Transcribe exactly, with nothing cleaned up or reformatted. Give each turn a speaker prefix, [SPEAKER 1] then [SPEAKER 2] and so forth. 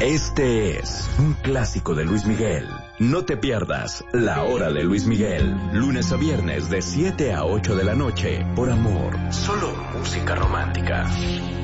[SPEAKER 1] Este es un clásico de Luis Miguel. No te pierdas La Hora de Luis Miguel, lunes a viernes de siete a ocho de la noche, por Amor. Solo música romántica.